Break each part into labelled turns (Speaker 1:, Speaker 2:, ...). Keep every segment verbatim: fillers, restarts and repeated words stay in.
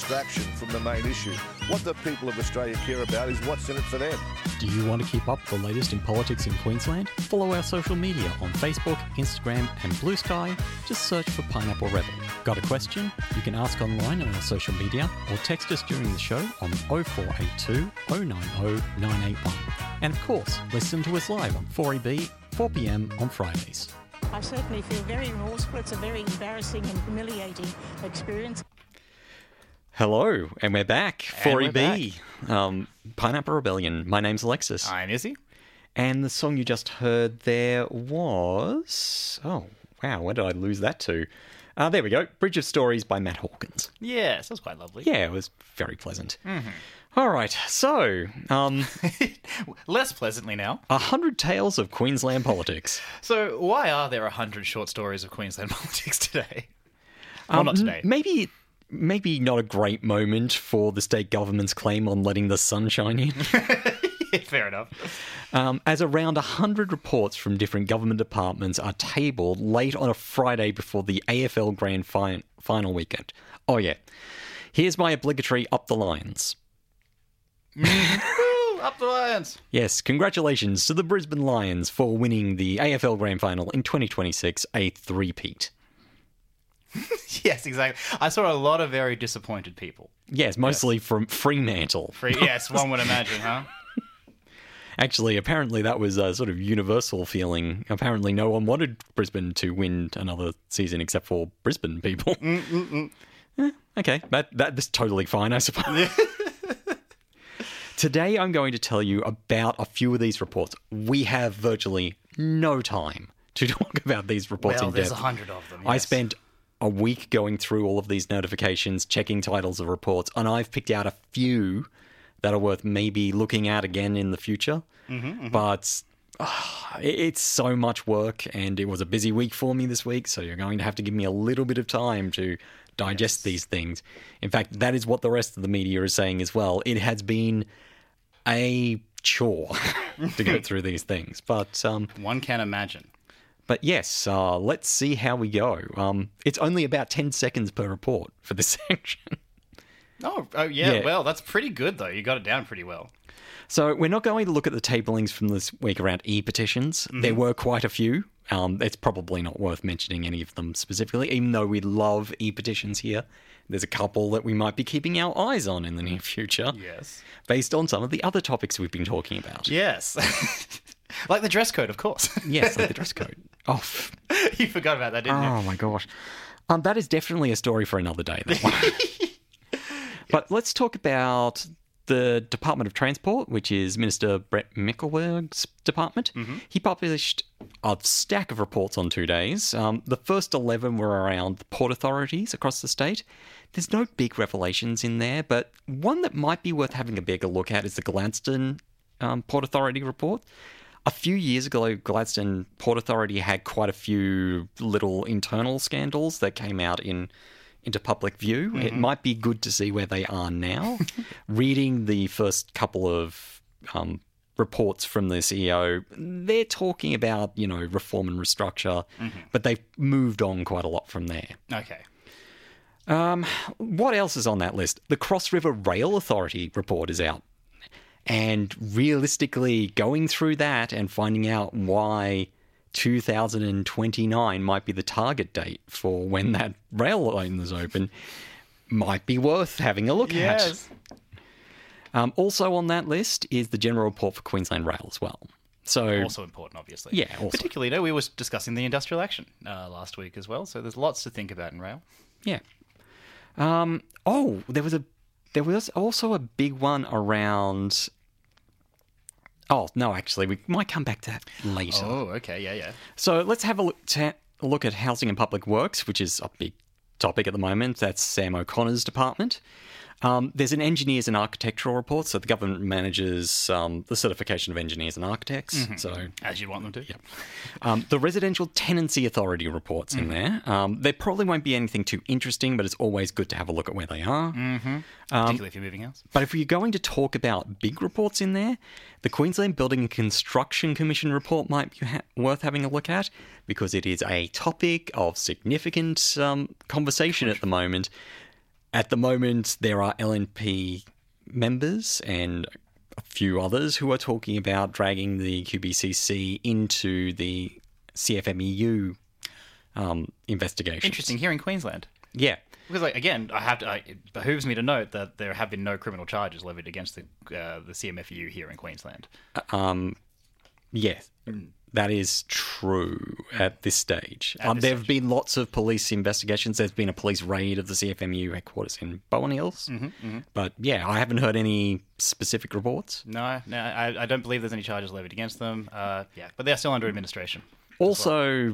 Speaker 1: distraction from the main issue. What the people of Australia care about is what's in it for them.
Speaker 2: Do you want to keep up the latest in politics in Queensland? Follow our social media on Facebook, Instagram and Blue Sky. Just search for Pineapple Rebel. Got a question? You can ask online on our social media or text us during the show on oh four eight two, oh nine oh, nine eight one. And of course, listen to us live on four E B, four p m on Fridays.
Speaker 3: I certainly feel very remorseful. It's a very embarrassing and humiliating experience.
Speaker 2: Hello, and we're back.
Speaker 4: And
Speaker 2: four E
Speaker 4: we're
Speaker 2: B, um, Pineapple Rebellion. My name's Alexis.
Speaker 4: I'm Izzy.
Speaker 2: And the song you just heard there was... Oh, wow, where did I lose that to? Uh, there we go. Bridge of Stories by Matt Hawkins.
Speaker 4: Yes, that was quite lovely.
Speaker 2: Yeah, it was very pleasant.
Speaker 4: Mm-hmm.
Speaker 2: All right, so... Um,
Speaker 4: Less pleasantly now.
Speaker 2: A Hundred Tales of Queensland Politics.
Speaker 4: So why are there a hundred short stories of Queensland politics today? Well,
Speaker 2: Um,
Speaker 4: not today.
Speaker 2: Maybe... Maybe not a great moment for the state government's claim on letting the sun shine in.
Speaker 4: Yeah, fair enough.
Speaker 2: Um, as around one hundred reports from different government departments are tabled late on a Friday before the A F L Grand fi- Final weekend. Oh, yeah. Here's my obligatory Up the Lions.
Speaker 4: Woo, up the Lions.
Speaker 2: Yes, congratulations to the Brisbane Lions for winning the A F L Grand Final in twenty twenty-six, a three-peat.
Speaker 4: Yes, exactly. I saw a lot of very disappointed people.
Speaker 2: Yes, mostly yes. from Fremantle.
Speaker 4: Free, yes, one would imagine, huh?
Speaker 2: Actually, apparently that was a sort of universal feeling. Apparently no one wanted Brisbane to win another season except for Brisbane people. eh, okay, that that's totally fine, I suppose. Today I'm going to tell you about a few of these reports. We have virtually no time to talk about these reports
Speaker 4: well,
Speaker 2: in depth.
Speaker 4: Well, there's a hundred of them, yes.
Speaker 2: I spent a week going through all of these notifications, checking titles of reports, and I've picked out a few that are worth maybe looking at again in the future. Mm-hmm, mm-hmm. But oh, it's so much work, and it was a busy week for me this week, so you're going to have to give me a little bit of time to digest yes. these things. In fact, that is what the rest of the media is saying as well. It has been a chore to go through these things. But um,
Speaker 4: one can imagine.
Speaker 2: But yes, uh, let's see how we go. Um, it's only about ten seconds per report for this section.
Speaker 4: Oh, oh yeah.
Speaker 2: yeah.
Speaker 4: Well, that's pretty good, though. You got it down pretty well.
Speaker 2: So we're not going to look at the tablings from this week around e-petitions. Mm-hmm. There were quite a few. Um, it's probably not worth mentioning any of them specifically, even though we love e-petitions here. There's a couple that we might be keeping our eyes on in the near future.
Speaker 4: Yes.
Speaker 2: Based on some of the other topics we've been talking about.
Speaker 4: Yes. Like the dress code, of course.
Speaker 2: Yes, like the dress code. Oh,
Speaker 4: you forgot about that, didn't
Speaker 2: oh,
Speaker 4: you?
Speaker 2: Oh, my gosh. Um, that is definitely a story for another day, that one. Yes. But let's talk about the Department of Transport, which is Minister Brett Mickelberg's department. Mm-hmm. He published a stack of reports on two days. Um, the first eleven were around the port authorities across the state. There's no big revelations in there, but one that might be worth having a bigger look at is the Gladstone um, Port Authority report. A few years ago, Gladstone Port Authority had quite a few little internal scandals that came out in into public view. Mm-hmm. It might be good to see where they are now. Reading the first couple of um, reports from the C E O, they're talking about, you know, reform and restructure, mm-hmm. but they've moved on quite a lot from there.
Speaker 4: Okay.
Speaker 2: Um, what else is on that list? The Cross River Rail Authority report is out. And realistically, going through that and finding out why two thousand twenty-nine might be the target date for when that rail line is open might be worth having a look
Speaker 4: yes.
Speaker 2: at. Um, also on that list is the General Report for Queensland Rail as well. So
Speaker 4: also important, obviously.
Speaker 2: Yeah, also.
Speaker 4: Particularly, you know, we were discussing the industrial action uh, last week as well, so there's lots to think about in rail.
Speaker 2: Yeah. Um, oh, there was a there was also a big one around. Oh no, actually, we might come back to that later.
Speaker 4: Oh, okay, yeah, yeah.
Speaker 2: So let's have a look, ta- a look at Housing and Public Works, which is a big topic at the moment. That's Sam O'Connor's department. Um, there's an engineers and architectural report, so the government manages um, the certification of engineers and architects.
Speaker 4: Mm-hmm.
Speaker 2: So
Speaker 4: as you want them to.
Speaker 2: Yeah. Um, the Residential Tenancy Authority reports mm-hmm. in there. Um, there probably won't be anything too interesting, but it's always good to have a look at where they are.
Speaker 4: Mm-hmm.
Speaker 2: Um,
Speaker 4: Particularly if you're moving house.
Speaker 2: But if we're going to talk about big reports in there, the Queensland Building and Construction Commission report might be ha- worth having a look at, because it is a topic of significant um, conversation at the moment. at the moment, there are L N P members and a few others who are talking about dragging the Q B C C into the C F M E U um, investigation.
Speaker 4: Interesting. Here in Queensland.
Speaker 2: Yeah.
Speaker 4: Because, like, again, I have to. I, it behooves me to note that there have been no criminal charges levied against the uh, the C M F E U here in Queensland.
Speaker 2: Um, yes, that is true at this stage.
Speaker 4: At
Speaker 2: Um,
Speaker 4: this
Speaker 2: there have
Speaker 4: stage.
Speaker 2: been lots of police investigations. There's been a police raid of the C F M E U headquarters in Bowen Hills.
Speaker 4: Mm-hmm, mm-hmm.
Speaker 2: But yeah, I haven't heard any specific reports.
Speaker 4: No, no, I, I don't believe there's any charges levied against them. Uh, yeah, but they're still under administration.
Speaker 2: Also,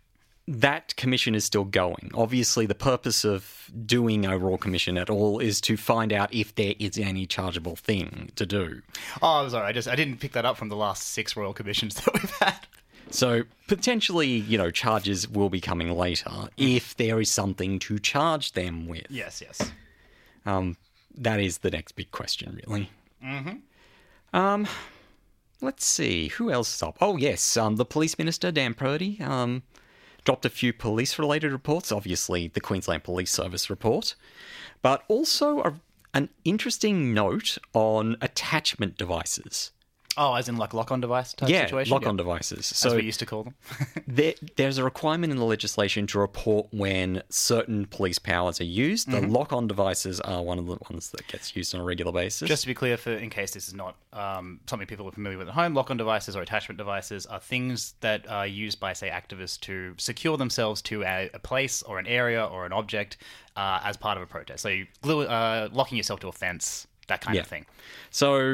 Speaker 2: that commission is still going. Obviously, the purpose of doing a Royal Commission at all is to find out if there is any chargeable thing to do.
Speaker 4: Oh, sorry, I just I didn't pick that up from the last six royal commissions that we've had.
Speaker 2: So potentially, you know, charges will be coming later if there is something to charge them with.
Speaker 4: Yes, yes.
Speaker 2: Um, that is the next big question, really. Mm-hmm. Um, let's see, who else is up? Oh, yes, um, the Police Minister, Dan Purdy, um, dropped a few police-related reports, obviously the Queensland Police Service report, but also a, an interesting note on attachment devices.
Speaker 4: Oh, as in like lock-on device type
Speaker 2: yeah,
Speaker 4: situation?
Speaker 2: lock-on
Speaker 4: Yeah.
Speaker 2: devices.
Speaker 4: As
Speaker 2: So
Speaker 4: we used to call them.
Speaker 2: there, there's a requirement in the legislation to report when certain police powers are used. The
Speaker 4: Mm-hmm.
Speaker 2: lock-on devices are one of the ones that gets used on a regular basis.
Speaker 4: Just to be clear, for in case this is not um, something people are familiar with at home, lock-on devices or attachment devices are things that are used by, say, activists to secure themselves to a, a place or an area or an object uh, as part of a protest. So you glue, uh, locking yourself to a fence, that kind
Speaker 2: Yeah.
Speaker 4: of thing.
Speaker 2: So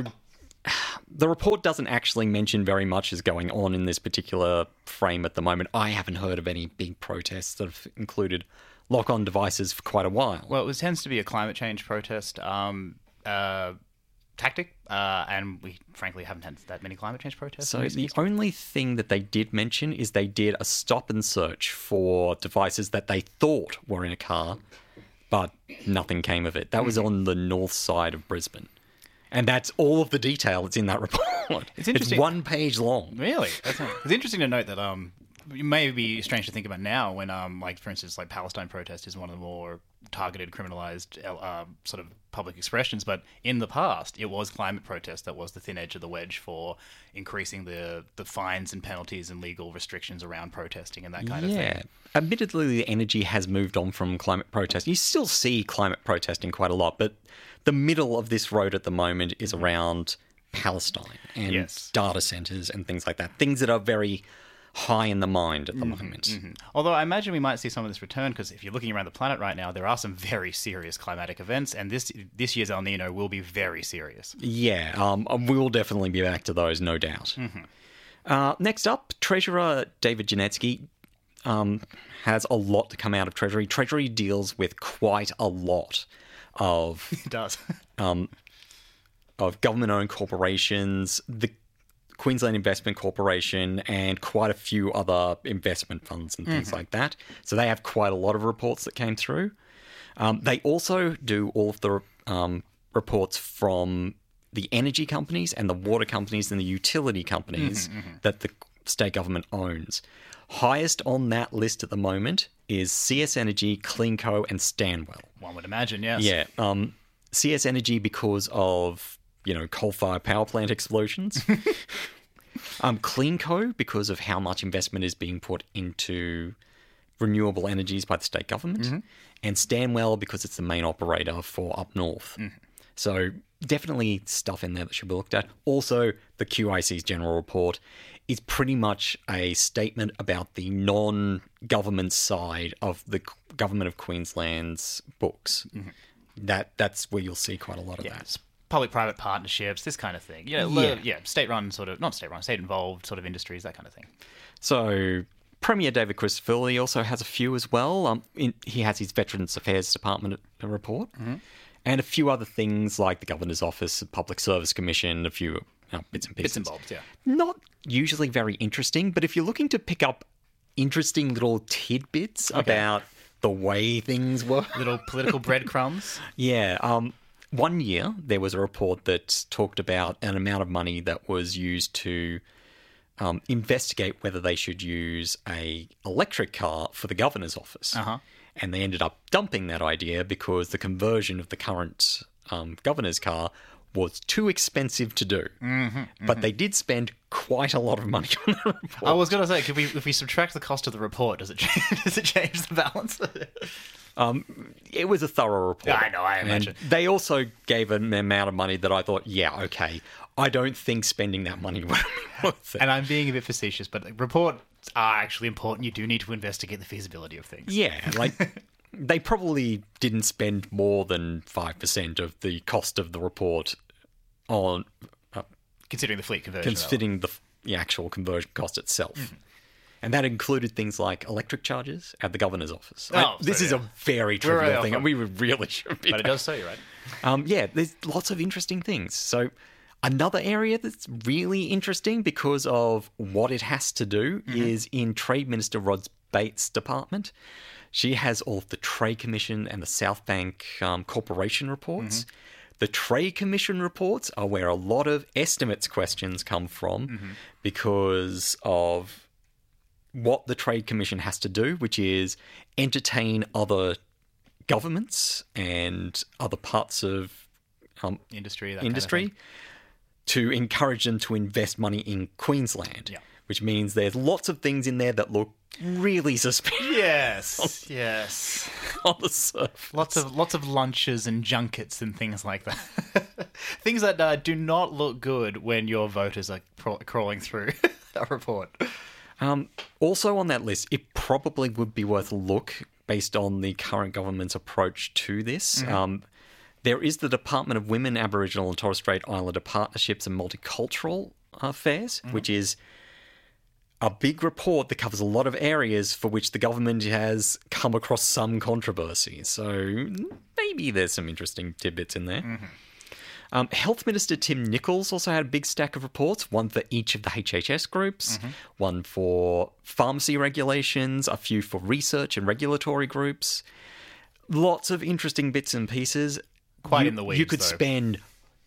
Speaker 2: the report doesn't actually mention very much is going on in this particular frame at the moment. I haven't heard of any big protests that have included lock-on devices for quite a while.
Speaker 4: Well, it was, tends to be a climate change protest um, uh, tactic, uh, and we frankly haven't had that many climate change protests.
Speaker 2: So
Speaker 4: in recent
Speaker 2: the
Speaker 4: history.
Speaker 2: only thing that they did mention is they did a stop and search for devices that they thought were in a car, but nothing came of it. That was on the north side of Brisbane. And that's all of the detail that's in that report.
Speaker 4: It's interesting.
Speaker 2: one page long.
Speaker 4: Really? That's not, it's interesting to note that um, it may be strange to think about now when, um, like, for instance, like Palestine protest is one of the more targeted, criminalized uh, sort of public expressions. But in the past, it was climate protest that was the thin edge of the wedge for increasing the, the fines and penalties and legal restrictions around protesting and that kind of
Speaker 2: Yeah.
Speaker 4: thing.
Speaker 2: Admittedly, the energy has moved on from climate protest. You still see climate protesting quite a lot, but the middle of this road at the moment is around Palestine and
Speaker 4: Yes.
Speaker 2: data centers and things like that. Things that are very high in the mind at the
Speaker 4: Mm-hmm,
Speaker 2: moment.
Speaker 4: Although I imagine we might see some of this return because if you're looking around the planet right now, there are some very serious climatic events, and this this year's El Nino will be very serious.
Speaker 2: Yeah, um, we will definitely be back to those, no doubt.
Speaker 4: Mm-hmm.
Speaker 2: Uh, next up, Treasurer David Janetsky um, has a lot to come out of Treasury. Treasury deals with quite a lot of
Speaker 4: It does.
Speaker 2: um, of government-owned corporations, the Queensland Investment Corporation, and quite a few other investment funds and things like that. So they have quite a lot of reports that came through. Um, they also do all of the um, reports from the energy companies and the water companies and the utility companies that the state government owns. Highest on that list at the moment is C S Energy, CleanCo, and Stanwell.
Speaker 4: One would imagine, yes.
Speaker 2: Yeah, um, C S Energy because of, you know, coal-fired power plant explosions. um, CleanCo because of how much investment is being put into renewable energies by the state government. And Stanwell because it's the main operator for up north. So definitely stuff in there that should be looked at. Also, the Q I C's general report is pretty much a statement about the non-government side of the government of Queensland's books. That that's where you'll see quite a lot of
Speaker 4: Yeah,
Speaker 2: that.
Speaker 4: it's public-private partnerships, this kind of thing. You know,
Speaker 2: Yeah.
Speaker 4: yeah, yeah state-run sort of, not state-run, state-involved sort of industries, that kind of thing.
Speaker 2: So Premier David Christophilly also has a few as well. Um, in, he has his Veterans Affairs Department report, and a few other things like the Governor's Office, the Public Service Commission, a few uh, bits and pieces.
Speaker 4: Bits and bobs, yeah.
Speaker 2: Not usually very interesting, but if you're looking to pick up interesting little tidbits about the way things work,
Speaker 4: Little political breadcrumbs.
Speaker 2: yeah. Um, one year there was a report that talked about an amount of money that was used to um, investigate whether they should use a electric car for the governor's office.
Speaker 4: Uh-huh.
Speaker 2: And they ended up dumping that idea because the conversion of the current um, governor's car was too expensive to do. Mm-hmm, mm-hmm. But they did spend quite a lot of money on the report.
Speaker 4: I was going to say, could we, if we subtract the cost of the report, does it change, does it change the balance?
Speaker 2: um, it was a thorough report.
Speaker 4: I know, I imagine.
Speaker 2: And they also gave an amount of money that I thought, yeah, okay, I don't think spending that money would be worth it.
Speaker 4: And I'm being a bit facetious, but reports are actually important. You do need to investigate the feasibility of things.
Speaker 2: Yeah, like... They probably didn't spend more than five percent of the cost of the report on... Uh,
Speaker 4: considering the fleet conversion.
Speaker 2: Considering the, the actual conversion cost itself. Mm-hmm. And that included things like electric charges at the governor's office.
Speaker 4: Oh,
Speaker 2: I, this
Speaker 4: so,
Speaker 2: is
Speaker 4: yeah.
Speaker 2: a very trivial
Speaker 4: right
Speaker 2: thing, and we really should be...
Speaker 4: But it does say, right?
Speaker 2: Um, yeah, there's lots of interesting things. So another area that's really interesting because of what it has to do mm-hmm. is in Trade Minister Rod Bates' department. She has all of the Trade Commission and the South Bank um, Corporation reports. Mm-hmm. The Trade Commission reports are where a lot of estimates questions come from mm-hmm. because of what the Trade Commission has to do, which is entertain other governments and other parts of um,
Speaker 4: industry, that
Speaker 2: industry
Speaker 4: kind of
Speaker 2: to encourage them to invest money in Queensland,
Speaker 4: yeah.
Speaker 2: which means there's lots of things in there that look really suspicious.
Speaker 4: Yes, yes.
Speaker 2: On the surface.
Speaker 4: Lots of lots of lunches and junkets and things like that. Things that uh, do not look good when your voters are craw- crawling through a report.
Speaker 2: Um, also on that list, it probably would be worth a look based on the current government's approach to this. Mm-hmm. Um, there is the Department of Women, Aboriginal and Torres Strait Islander Partnerships and Multicultural Affairs, mm-hmm. which is a big report that covers a lot of areas for which the government has come across some controversy. So maybe there's some interesting tidbits in there. Mm-hmm. Um, Health Minister Tim Nicholls also had a big stack of reports, one for each of the H H S groups, mm-hmm. one for pharmacy regulations, a few for research and regulatory groups. Lots of interesting bits and pieces.
Speaker 4: Quite
Speaker 2: you,
Speaker 4: in the weeds,
Speaker 2: You could
Speaker 4: though.
Speaker 2: spend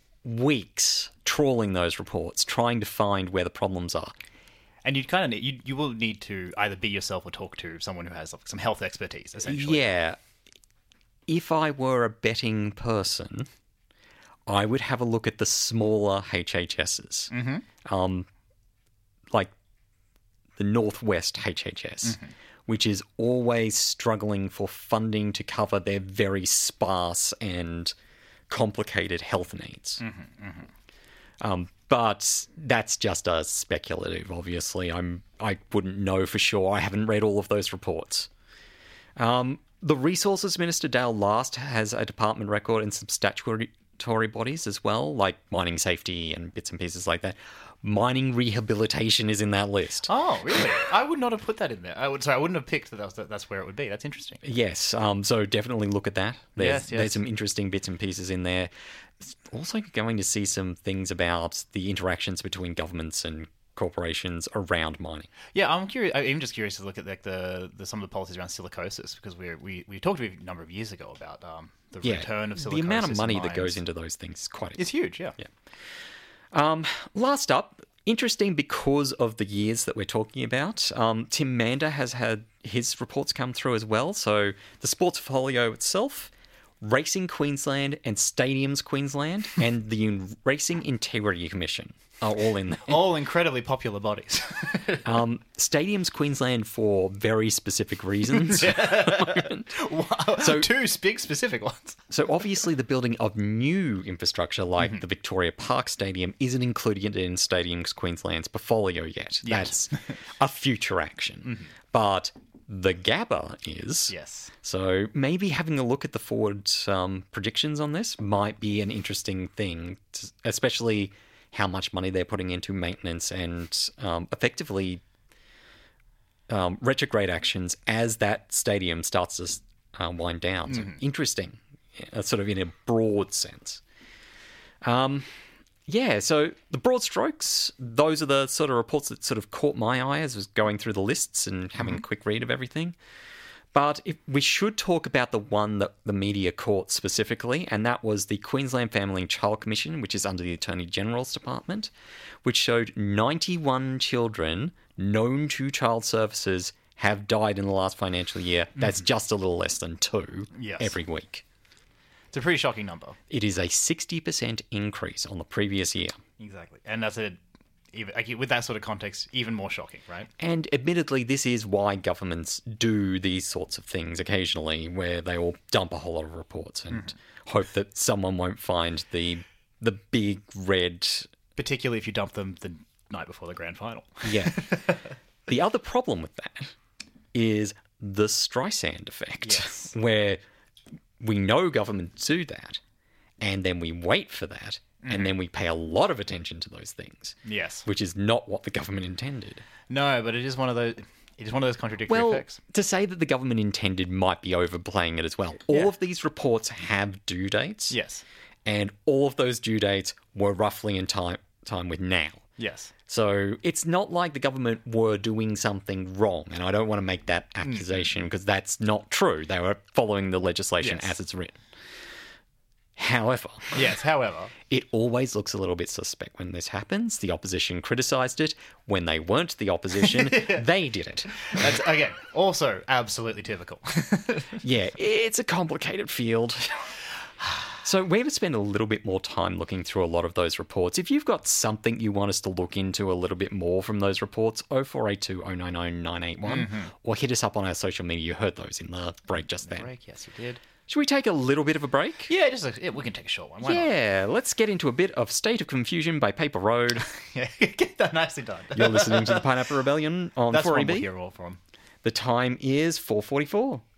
Speaker 2: weeks trawling those reports, trying to find where the problems are.
Speaker 4: And you kind of need, you you will need to either be yourself or talk to someone who has like, some health expertise, essentially.
Speaker 2: Yeah. If I were a betting person, I would have a look at the smaller H H Ss, mm-hmm. um, like the Northwest H H S, mm-hmm. which is always struggling for funding to cover their very sparse and complicated health needs. Mm-hmm, mm-hmm. Um, but that's just a speculative, obviously. I'm, I wouldn't know for sure. I haven't read all of those reports. Um, the Resources Minister, Dale Last, has a department record and some statutory bodies as well, like mining safety and bits and pieces like that. Mining rehabilitation is in that list.
Speaker 4: Oh, really? I would not have put that in there. I would. Sorry, I wouldn't have picked that. That's, that's where it would be. That's interesting.
Speaker 2: Yes. Um. So definitely look at that. There's,
Speaker 4: yes, yes.
Speaker 2: There's some interesting bits and pieces in there. Also going to see some things about the interactions between governments and corporations around mining.
Speaker 4: Yeah, I'm curious. I'm just curious to look at like the, the some of the policies around silicosis because we we we talked a number of years ago about um the
Speaker 2: yeah,
Speaker 4: return of silicosis.
Speaker 2: The amount of money
Speaker 4: mines.
Speaker 2: that goes into those things is quite.
Speaker 4: It's huge. Yeah.
Speaker 2: Yeah. Um. Last up, interesting because of the years that we're talking about. Um. Tim Mander has had his reports come through as well. So the Sportfolio itself, Racing Queensland and Stadiums Queensland, and the Racing Integrity Commission are all in there.
Speaker 4: All incredibly popular bodies.
Speaker 2: um, Stadiums Queensland for very specific reasons.
Speaker 4: Wow.
Speaker 2: So,
Speaker 4: two big specific ones.
Speaker 2: So obviously the building of new infrastructure like mm-hmm. the Victoria Park Stadium isn't included in Stadiums Queensland's portfolio yet.
Speaker 4: Yes.
Speaker 2: That's a future action. Mm-hmm. But the Gabba is.
Speaker 4: Yes.
Speaker 2: So maybe having a look at the forward um, predictions on this might be an interesting thing, to, especially how much money they're putting into maintenance and um, effectively um, retrograde actions as that stadium starts to uh, wind down. So mm-hmm. interesting, uh, sort of in a broad sense. Um, yeah, so the broad strokes, those are the sort of reports that sort of caught my eye as I was going through the lists and having mm-hmm. a quick read of everything. But if we should talk about the one that the media caught specifically, and that was the Queensland Family and Child Commission, which is under the Attorney General's Department, which showed ninety-one children known to child services have died in the last financial year. That's just a little less than two
Speaker 4: Yes.
Speaker 2: every week.
Speaker 4: It's a pretty shocking number.
Speaker 2: It is a sixty percent increase on the previous year.
Speaker 4: Exactly. And that's a, even, like, with that sort of context, even more shocking, right?
Speaker 2: And admittedly, this is why governments do these sorts of things occasionally, where they will dump a whole lot of reports and mm. hope that someone won't find the the big red...
Speaker 4: Particularly if you dump them the night before the grand final.
Speaker 2: Yeah. The other problem with that is the Streisand effect,
Speaker 4: yes.
Speaker 2: where we know governments do that, and then we wait for that, mm. and then we pay a lot of attention to those things.
Speaker 4: Yes.
Speaker 2: Which is not what the government intended.
Speaker 4: No, but it is one of those... It is one of those contradictory
Speaker 2: well,
Speaker 4: effects.
Speaker 2: To say that the government intended might be overplaying it as well. All
Speaker 4: yeah.
Speaker 2: of these reports have due dates.
Speaker 4: Yes.
Speaker 2: And all of those due dates were roughly in time, time with now.
Speaker 4: Yes.
Speaker 2: So it's not like the government were doing something wrong. And I don't want to make that accusation because mm-hmm. that's not true. They were following the legislation
Speaker 4: yes.
Speaker 2: as it's written. However,
Speaker 4: yes, however,
Speaker 2: it always looks a little bit suspect when this happens. The opposition criticised it. When they weren't the opposition, they did it.
Speaker 4: That's, again, also absolutely typical.
Speaker 2: Yeah, it's a complicated field. So we're going to spend a little bit more time looking through a lot of those reports. If you've got something you want us to look into a little bit more from those reports, oh four eight two, oh nine oh, nine eight one, mm-hmm. or hit us up on our social media. You heard those in the break just
Speaker 4: the
Speaker 2: then.
Speaker 4: Break, yes, you did.
Speaker 2: Should we take a little bit of a break?
Speaker 4: Yeah, just a, yeah, we can take a short one. Why
Speaker 2: yeah, not? Let's get into a bit of State of Confusion by Paper Road.
Speaker 4: Yeah, get that nicely done.
Speaker 2: You're listening to the Pineapple Rebellion on
Speaker 4: That's
Speaker 2: four E B.
Speaker 4: That's what we'll hear all from.
Speaker 2: The time is four forty-four.